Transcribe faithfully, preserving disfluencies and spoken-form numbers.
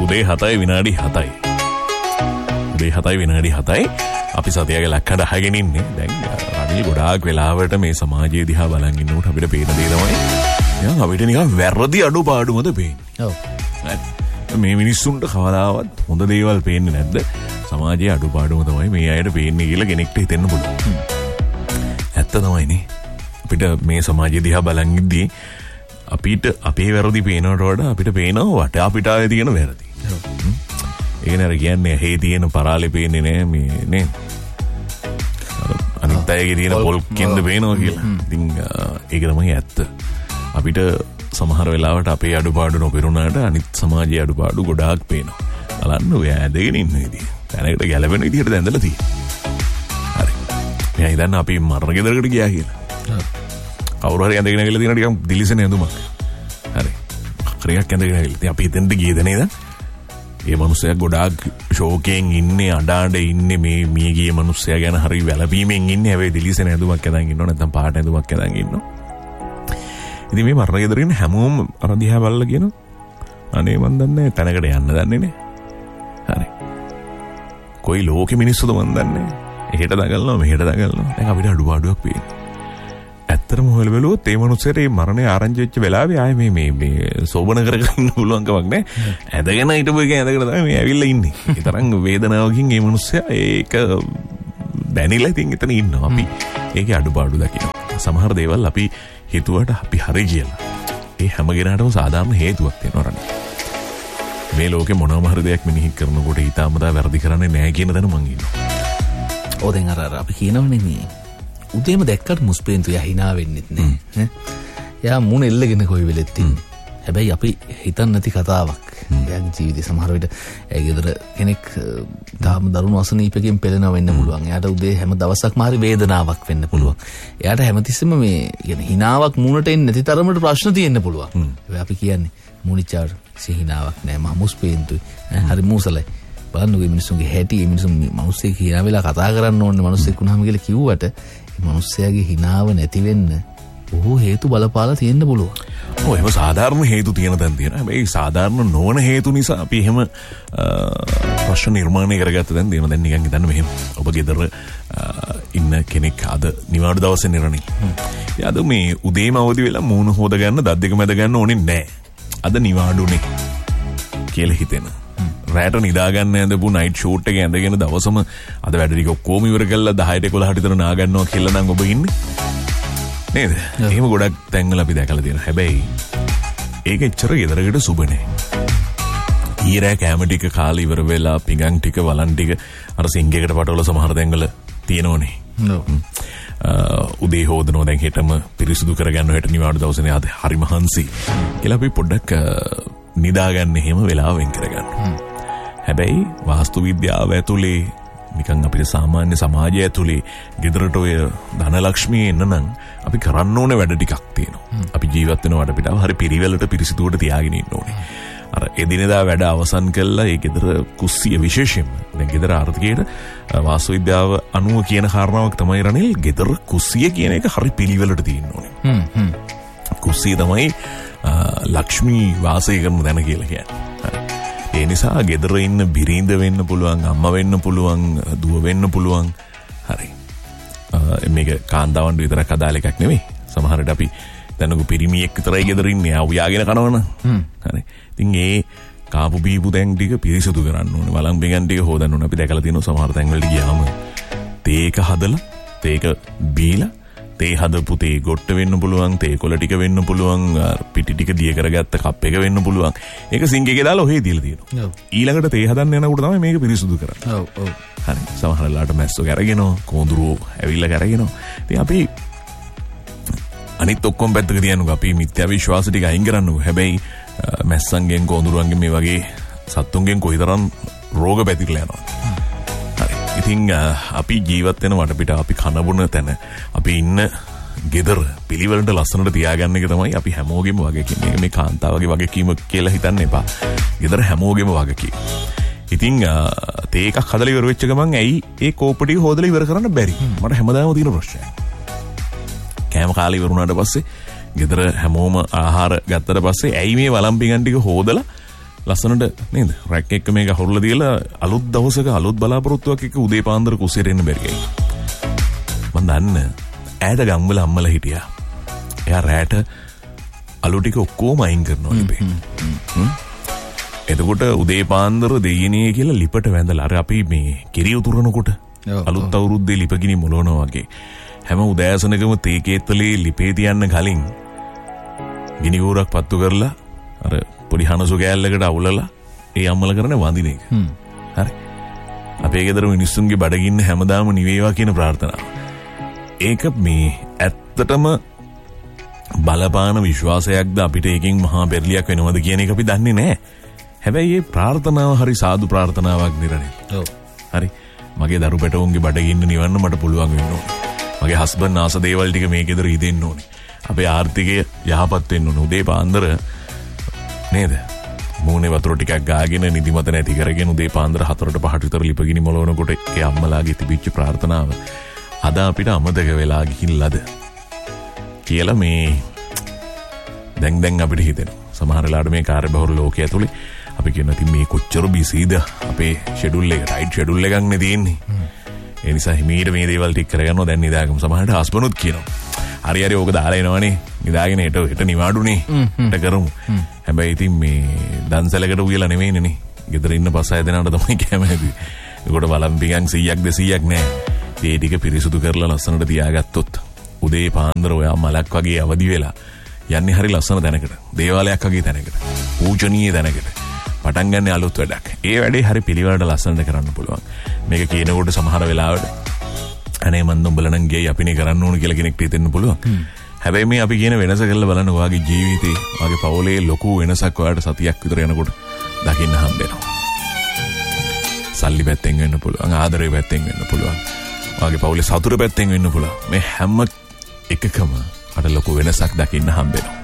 උදේ හතයි විනාඩි හතයි. උදේ හතයි විනාඩි හතයි අපි සතියගේ ලක්කඩ අහගෙන ඉන්නේ. දැන් රනිල් ගොඩාක් වෙලාවට මේ සමාජයේ දිහා බලන් ඉන්නකොට අපිට පේන දේ තමයි නිකන් අපිට නිකන් වැරදි අඩුපාඩුමද පේන්නේ. ඔව්. මේ මිනිස්සුන්ට කවදාවත් හොඳ දේවල් පේන්නේ නැද්ද? සමාජයේ අඩුපාඩුම තමයි මේ අයට පේන්නේ කියලා කෙනෙක්ට හිතෙන්න පුළුවන්. ඇත්ත තමයිනේ. අපිට මේ සමාජය දිහා බලන් ඉද්දී අපිට අපේ වැරදි පේනවට වඩා අපිට පේනවා වටා පිටාවේ තියෙන වැරදි. ඒක නේද කියන්නේ හේ තියෙන පරාලේ පේන්නේ නෑ මේ නේ. අනිත් අයගේ තියෙන පොල් කින්ද පේනවා කියලා. ඉතින් ඒක තමයි ඇත්ත. අපිට සමහර වෙලාවට අපේ අඩුපාඩු නොපෙරුණාට අනිත් සමාජයේ අඩුපාඩු ගොඩාක් පේනවා. බලන්න ඔය ඇදගෙන ඉන්න විදිය. දැනකට ගැලපෙන විදියට දැඳලා තියෙනවා. හරි. මෙයා ඉතින් අපි මරණ ගෙදරකට ගියා කියලා. කවුරු හරි ඇඳගෙන ගිහලා තියෙනවා ටිකක් දිලිසෙන ඇඳුමක්. හරි. ක්‍රියාවක් ඇඳගෙන ගිහලා. ඉතින් අපි එතෙන්ට ගියේද නේද? මේ මිනිස්සයා ගොඩාක් ෂෝකයෙන් ඉන්නේ, අඩාඩ ඉන්නේ, මේ මිය ගිය මිනිස්සයා ගැන හරි වැළපීමෙන් ඉන්නේ. හැබැයි දිලිසෙන ඇඳුමක් ඇඳන් ඉන්නව නැත්නම් පාට ඇඳුමක් ඇඳන් ඉන්නව. ඉතින් මේ මරණ ගෙදර ඉන්න හැමෝම අර දිහා බලලා කියනවා අනේ මන් දන්නේ තැනකට යන්න දන්නේ නේ. හරි. කොයි ලෝකෙ මිනිස්සුද මන් දන්නේ. එහෙට දඟලනවා මෙහෙට දඟලනවා. දැන් අපිට අඩුපාඩුවක් පේනවා. ඇත්තටම හොයලා බලුවොත් ඒ මනුස්සයාට මේ මරණය ආරංචි වෙච්ච වෙලාවේ ආයේ මේ මේ මේ සෝබන කරගෙන ඉන්න පුළුවන් කමක් නැහැ. ඇදගෙන හිටපු එක ඇදගෙන තමයි මේ ඇවිල්ලා ඉන්නේ. ඒ තරම් වේදනාවකින් මේ මනුස්සයා ඒක දැනෙලා ඉතින් එතන ඉන්නවා. අපි ඒකේ අඩුපාඩු දකිනවා. සමහර දේවල් අපි හිතුවට අපි හරි කියලා. ඒ හැම කෙනාටම සාධාරණ හේතුවක් තියෙනවා රණ. මේ ලෝකේ මොනවාම හරි දෙයක් මෙනෙහි කරනකොට ඊටමදා වැරදි කරන්නේ නැහැ කියන දන මං ඉන්නවා. ඔය දැන් අර අපි කියනවනේ මේ උදේම දැක්කට මුස්පේන්තු යා hina වෙන්නෙත් නෑ. යා මුණ එල්ලගෙන කොයි වෙලෙත් ඉන්නේ. හැබැයි අපි හිතන්නේ නැති කතාවක්. එයාගේ ජීවිතේ සමහර විට ඒ ගෙදර කෙනෙක් තාම දරුණු අසනීපකින් පෙළෙනවා වෙන්න පුළුවන්. එයාට උදේ හැම දවසක්ම හරි වේදනාවක් වෙන්න පුළුවන්. එයාට හැමතිස්සෙම මේ කියන හිනාවක් මුණට එන්නේ නැති තරමට ප්‍රශ්න තියෙන්න පුළුවන්. හැබැයි අපි කියන්නේ මුණිච්චාට සිහිනාවක් නෑ. මහ මුස්පේන්තුයි. හරි මූසලයි. බලන්නකෝ මේ මිනිස්සුන්ගේ හැටි මේ මිනිස්සුන් මිනිස්සෙක් hina වෙලා කතා කරන්න ඕනේ මිනිස්සෙක් වුණාම කියලා කිව්වට මිනිස්සයාගේ හිනාව නැති වෙන්න බොහෝ හේතු බලපාලා තියෙන්න පුළුවන්. ඔව් එහෙම සාධාරණ හේතු තියෙන තැන් තියෙනවා. හැබැයි සාධාරණ නොවන හේතු නිසා අපි එහෙම ප්‍රශ්න නිර්මාණය කරගත්ත දැන් දෙන දැන් නිකන් හිතන්න මෙහෙම. ඔබ ගෙදර ඉන්න කෙනෙක් අද නිවාඩු දවසේ නිරණි. අද මේ උදේම අවදි වෙලා මූණ හොද ගන්න දත් දෙක මැද ගන්න ඕනේ නැහැ. අද නිවාඩුනේ කියලා හිතෙන. රැට නිදාගන්න ඇඳපු නයිට් ෂූට් එක ඇඳගෙන දවසම අද වැඩ ටික ඔක්කොම ඉවර කරලා දහයට එකොළහට විතර නා ගන්නවා කියලා නම් ඔබ ඉන්නේ නේද? එහෙම ගොඩක් තැන්වල අපි දැකලා තියෙනවා. හැබැයි ඒක එච්චර ගෙදරකට සුබ නෑ. ඊරෑ කැම ටික කාලේ ඉවර වෙලා පිඟන් ටික වලන් ටික අර සිංගයකට පටවල සමහර තැන්වල තියෙනෝනේ. උදේ හොදනවා දැන් හෙටම පිරිසිදු කරගන්න හෙට නිවාඩු දවසනේ අද හරි මහන්සි කියලා අපි පොඩ්ඩක් නිදාගන්න එහෙම වෙලාව වෙන් කරගන්න. හැබැයි වාස්තු විද්‍යාව ඇතුලේ නිකන් අපේ සාමාන්‍ය සමාජය ඇතුලේ ගෙදරට ඔය ධනලක්ෂ්මිය එන්න නම් අපි කරන්න ඕනේ වැඩ ටිකක් තියෙනවා. අපි ජීවත් වෙන වටපිටාව හරි පිරිවෙලට පිරිසිදුවට තියාගෙන ඉන්න ඕනේ. අර එදිනෙදා වැඩ අවසන් කළා ඒ ගෙදර කුස්සිය විශේෂයෙන්ම දැන් ගෙදර ආර්ථිකයේ වාස්තු විද්‍යාව අනුව කියන කාරණාවක් තමයි රනිල් ගෙදර කුස්සිය කියන එක හරි පිරිවෙලට තියෙන්න ඕනේ. හ්ම් හ්ම්. කුස්සිය තමයි ලක්ෂ්මී වාසය කරන තැන කියලා කියන්නේ. ඒ නිසා ගෙදර ඉන්න බිරිඳ වෙන්න පුළුවන්, අම්මා වෙන්න පුළුවන්, දුව වෙන්න පුළුවන්. හරි. මේක කාන්තාවන්ට විතරක් අදාළ එකක් නෙමෙයි. සමහරට අපි දැනගු පිරිමියෙක් විතරයි ගෙදර ඉන්නේ. ආ උයාගෙන කනවන. හරි. ඉතින් ඒ කාපු බීපු දැන් ටික පිරිසිදු කරන්න ඕනේ. වළං බෙගන් ටික හොදන්න ඕනේ. අපි දැකලා තියෙනවා සමහර තැන් වලට ගියාම තේක හදලා, තේක බීලා තේ හදපු තේ ගොට්ට වෙන්න පුළුවන්, තේ කොළ ටික වෙන්න පුළුවන්, පිටි ටික දිය කරගත්ත කප් එක වෙන්න පුළුවන්. ඒක සිංක් එකේ දාලා ඔහේ දීලා තියෙනවා. ඔව්. ඊළඟට තේ හදන්න යනකොට තමයි මේක පිරිසුදු කරන්නේ. ඔව් ඔව්. හරි. සමහර වෙලාවට මැස්සෝ කරගෙනවා, කොඳුරෝ ඇවිල්ලා කරගෙනවා. ඉතින් අපි අනිත් ඔක්කොම පැත්තක තියන්නකෝ. අපි මිත්‍යා විශ්වාස ටික අයින් කරන්නකෝ. හැබැයි මැස්සන්ගෙන් කොඳුරුවන්ගෙන් මේ වගේ සත්තුන්ගෙන් කොයිතරම් රෝග පැතිරලා යනවද? ඉතින් අපි ජීවත් වෙන වටපිට අපි කනබුන තැන අපි ඉන්න ගෙදර පිළිවෙලට ලස්සනට තියාගන්න එක තමයි අපි හැමෝගෙම වගකීම. මේක මේ කාන්තාවගේ වගකීම කියලා හිතන්න එපා. ගෙදර හැමෝගෙම වගකීම. ඉතින් තේ එකක් හදලා ඉවර වෙච්ච ගමන් ඇයි ඒ කෝප ටික හොදලා ඉවර කරන්න බැරි? මට හැමදාම තියෙන ප්‍රශ්නයක්. කෑම කාලේ ඉවර වුණාට පස්සේ ගෙදර හැමෝම ආහාර ගත්තට පස්සේ ඇයි මේ වළම් පිඟන් ටික හොදලා ලස්සනට නේද රැක් එක මේක හොරලා දීලා අලුත් දවසක අලුත් බලාපොරොත්තුවක් එක්ක උදේ පාන්දර කුසියට එන්න බැරියයි. මම දන්න ඈත ගම්වල අම්මලා හිටියා. එයා රැට අලු ටික ඔක්කොම අයින් කරනවා ලිපේ. එතකොට උදේ පාන්දර දෙයිනේ කියලා ලිපට වැඳලා අර අපි මේ කිරි උතුරනකොට අලුත් අවුරුද්දේ ලිපගිනි මොලවනවා වගේ හැම උදෑසනකම තේ කේත්තලේ ලිපේ තියන්න කලින් ගිනි කූරක් පත්තු කරලා අර පොඩි හනසු කෑල්ලකට අවුලලා ඒ අම්මලා කරන වඳින එක. හරි. අපේ ගෙදර මිනිස්සුන්ගේ බඩගින්න හැමදාම නිවේවා කියන ප්‍රාර්ථනාව. ඒක මේ ඇත්තටම බලපාන විශ්වාසයක්ද අපිට එකකින් මහා පෙරලියක් වෙනවද කියන එක අපි දන්නේ නැහැ. හැබැයි මේ ප්‍රාර්ථනාව හරි සාදු ප්‍රාර්ථනාවක් නිරනේ. ඔව්. හරි. මගේ දරු පැටවුන්ගේ බඩගින්න නිවන්න මට පුළුවන් වෙන්න ඕනේ. මගේ හස්බන්ඩ් ආස දේවල් ටික මේ ගෙදර ඉදෙන්න ඕනේ. අපේ ආර්ථිකය යහපත් වෙන්න ඕනේ. උදේ පාන්දර නේද? මූණේ වතුර ටිකක් ගාගෙන නිදිමත නැති කරගෙන උදේ පාන්දර හතරට පහට විතර ලිපගිනි මොලවනකොට ඒ අම්මලාගේ තිබිච්ච ප්‍රාර්ථනාව අද අපිට අමතක වෙලා ගිහිල්ලාද කියලා මේ දැන් දැන් අපිට හිතෙනවා. සමහර වෙලාවට මේ කාර්යබහුල ලෝකයේ ඇතුලේ අපි කියන ඉතින් මේ කොච්චර බිසීද අපේ ෂෙඩියුල් එක ටයිට් ෂෙඩියුල් එකක් නේ තියෙන්නේ. ඒ නිසා හිමීට මේ දේවල් ටික කරගන්නවා දැන් නිදාගමු. සමහරට හස්බන්ඩ්ුත් කියනවා. හරි හරි ඕක දාලා එනවනේ. නිදාගෙන හෙට හෙට නිවාඩුනේ. හෙට කරමු. හැබැයි ඉතින් මේ දන්සලකට උයලා නෙමෙයිනේ නේ. ගෙදර ඉන්න පස් හය දෙනාට තමයි කැමති. ඒකට වළම්පියන් සීයක් දෙසීයක් නෑ. ඒ ටික පිරිසුදු කරලා ලස්සනට තියාගත්තොත් උදේ පාන්දර ඔයා මලක් වගේ අවදි වෙලා යන්නේ හරි ලස්සන තැනකට. දේවාලයක් වගේ තැනකට. පූජනීය තැනකට. පටන් ගන්න අලුත් වැඩක්. ඒ වැඩේ හරි පිළිවෙලට ලස්සනට කරන්න පුළුවන්. මේක කියනකොට සමහර වෙලාවට අනේ මන් උඹලා නම් ගෙයි අපිනේ කරන්න ඕන කියලා කෙනෙක්ට හිතෙන්න පුළුවන්. හැබැයි මේ අපි කියන වෙනස කරලා බලන්න ඔයාගේ ජීවිතේ, ඔයාගේ පවුලේ ලොකු වෙනසක් ඔයාලට සතියක් විතර යනකොට දකින්න හම්බෙනවා. සල්ලි පැත්තෙන් වෙන්න පුළුවන්, ආදරේ පැත්තෙන් වෙන්න පුළුවන්. ඔයාගේ පවුලේ සතුට පැත්තෙන් වෙන්න පුළුවන්. මේ හැම එකකම අර ලොකු වෙනසක් දකින්න හම්බෙනවා.